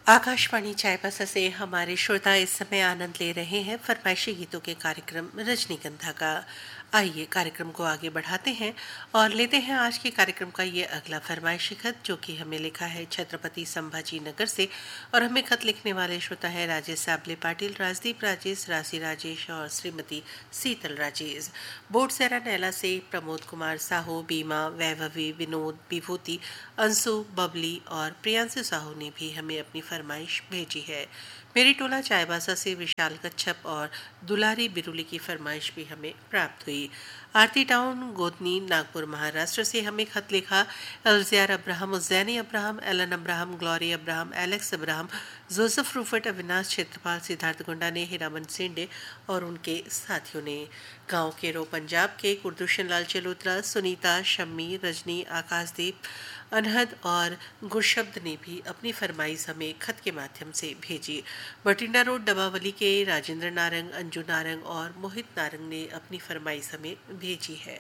आकाशवाणी चायबासा से हमारे श्रोता इस समय आनंद ले रहे हैं फरमाइशी गीतों के कार्यक्रम रजनीगंधा का। आइए कार्यक्रम को आगे बढ़ाते हैं और लेते हैं आज के कार्यक्रम का ये अगला फरमाइशी खत, जो कि हमें लिखा है छत्रपति संभाजी नगर से। और हमें खत लिखने वाले श्रोता है राजेश साबले पाटिल, राजदीप राजेश, राशि राजेश और श्रीमती शीतल राजेश। बोटसेरा नैला से प्रमोद कुमार साहू, बीमा, वैभवी, विनोद, विभूति, अंशु, बबली और प्रियांशु साहू ने भी हमें अपनी फरमाइश भेजी है। मेरी टोला चायबासा से विशाल कच्छप और दुलारी बिरुली की फरमाइश भी हमें प्राप्त हुई। आरती टाउन गोदनी नागपुर महाराष्ट्र से हमें खत लिखा एल्जियर Abraham, Ujjaini Abraham, Elon Abraham, glory Abraham, Alex Abraham, Joseph रूफट, Avinash क्षेत्रपाल, सिद्धार्थ गुंडा ने, हीरामन सेंडे और उनके साथियों ने। गांव केरो पंजाब के कुरदुशन लाल चलोत्रा, सुनीता, शम्मी, रजनी, आकाशदीप, अनहद और गुरशब्द ने भी अपनी फरमाइश हमें खत के माध्यम से भेजी। बठिंडा रोड डबावली के राजेंद्र नारंग, अंजू नारंग और मोहित नारंग ने अपनी फरमाइश हमें भेजी है।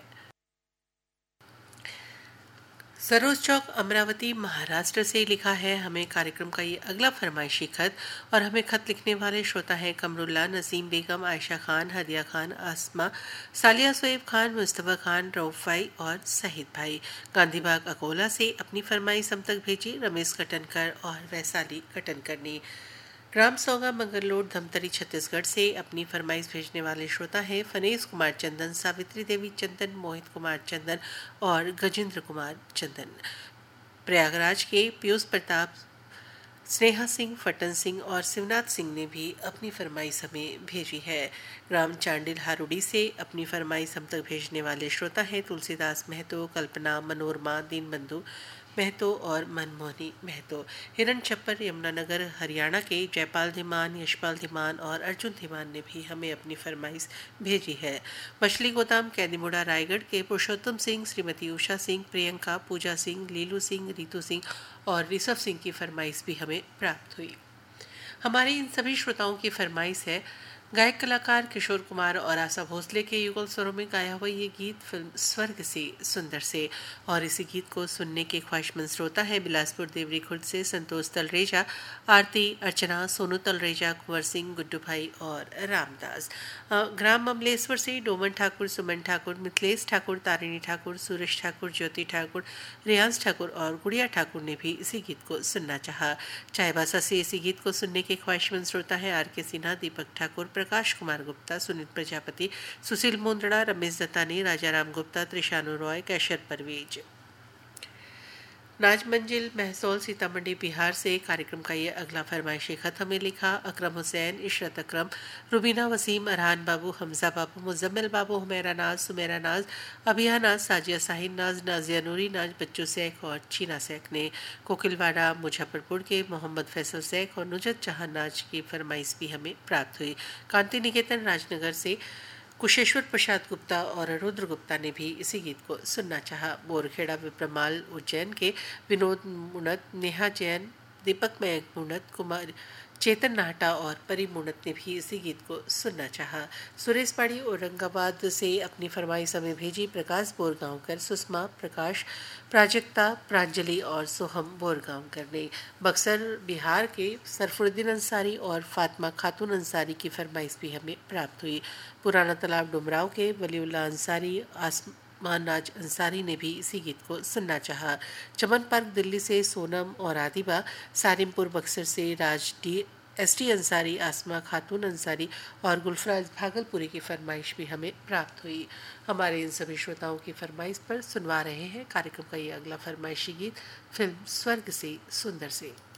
सरोज चौक अमरावती महाराष्ट्र से लिखा है हमें कार्यक्रम का ये अगला फरमाइशी खत। और हमें खत लिखने वाले श्रोता हैं कमरुल्ला, नसीम बेगम, आयशा खान, हदिया खान, आसमा, सालिया सोएब खान, मुस्तफ़ा खान, रऊफ भाई और सहीद भाई। गांधीबाग अकोला से अपनी फरमाइश हम तक भेजी रमेश कटनकर और वैशाली कटनकर ने। ग्राम सौगा मंगललोड धमतरी छत्तीसगढ़ से अपनी फरमाइश भेजने वाले श्रोता हैं फनेश कुमार चंदन, सावित्री देवी चंदन, मोहित कुमार चंदन और गजेंद्र कुमार चंदन। प्रयागराज के पीयूष प्रताप, स्नेहा सिंह, फटन सिंह और शिवनाथ सिंह ने भी अपनी फरमाइश हमें भेजी है। ग्राम चांडिल हारुड़ी से अपनी फरमाइश हम तक भेजने वाले श्रोता हैं तुलसीदास महतो, कल्पना, मनोरमा, दीनबंधु महतो और मनमोहनी महतो। हिरण छप्पर यमुनानगर हरियाणा के जयपाल धीमान, यशपाल धीमान और अर्जुन धीमान ने भी हमें अपनी फरमाइश भेजी है। मछली गोदाम कैदीमुड़ा रायगढ़ के पुरुषोत्तम सिंह, श्रीमती उषा सिंह, प्रियंका, पूजा सिंह, लीलू सिंह, रीतू सिंह और ऋषभ सिंह की फरमाइश भी हमें प्राप्त हुई। हमारे इन सभी श्रोताओं की फरमाइश है गायक कलाकार किशोर कुमार और आशा भोसले के युगल स्वरों में गाया हुआ ये गीत फिल्म स्वर्ग से सुंदर से। और इसी गीत को सुनने के ख्वाहिशमंद श्रोता है बिलासपुर देवरी खुर्द से संतोष तलरेजा, आरती, अर्चना, सोनू तलरेजा, कुंवर सिंह, गुड्डू भाई और रामदास। ग्राम अमलेश्वर से डोमन ठाकुर, सुमन ठाकुर, मिथिलेश ठाकुर, तारिणी ठाकुर, सुरेश ठाकुर, ज्योति ठाकुर, रियांश ठाकुर और गुड़िया ठाकुर ने भी इसी गीत को सुनना चाहा। चायबासा से इसी गीत को सुनने के ख्वाहिशमंद श्रोता है आर के सिन्हा, दीपक ठाकुर, प्रकाश कुमार गुप्ता, सुनील प्रजापति, सुशील मोंदड़ा, रमेश दत्तानी, राजाराम गुप्ता, त्रिशानु रॉय, कैशर परवेज। नाज मंजिल महसौल सीतामढ़ी बिहार से कार्यक्रम का ये अगला फरमाइशी खत हमें लिखा अकरम हुसैन, इशरत अकरम, रुबीना वसीम, अरहान बाबू, हमजा बाबू, मुजम्मिल बाबू, हुमैरा नाज, सुमेरा नाज, अबिया नाज, साजिया साहिन नाज, नाजिया नूरी नाज, बच्चू शेख और चीना शेख ने। कोकिलवाड़ा मुजफ्फरपुर के मोहम्मद फैसल शेख और नुजत जहां नाज की फरमाइश भी हमें प्राप्त हुई। कांति निकेतन राजनगर से कुशेश्वर प्रसाद गुप्ता और रुद्र गुप्ता ने भी इसी गीत को सुनना चाहा। बोरखेड़ा विप्रमाल उज्जैन के विनोद मुनत, नेहा जैन, दीपक मयंक मुनत, कुमार चेतन नाहटा और परी मुनत ने भी इसी गीत को सुनना चाहा। सुरेश पाड़ी औरंगाबाद से अपनी फरमाइश हमें भेजी प्रकाश बोरगांवकर, सुषमा, प्रकाश, प्राजक्ता, प्रांजलि और सोहम बोरगांवकर ने। बक्सर बिहार के सरफुद्दीन अंसारी और फातिमा खातून अंसारी की फरमाइश भी हमें प्राप्त हुई। पुराना तालाब डुमराव के वलीउल्लाह अंसारी, नाज अंसारी ने भी इसी गीत को सुनना चाहा। चमन पार्क दिल्ली से सोनम और आदिबा, सारिमपुर बक्सर से राज डी, एसटी अंसारी, आसमा खातून अंसारी और गुलफराज भागलपुरी की फरमाइश भी हमें प्राप्त हुई। हमारे इन सभी श्रोताओं की फरमाइश पर सुनवा रहे हैं कार्यक्रम का ये अगला फरमाइशी गीत फिल्म स्वर्ग से सुंदर से।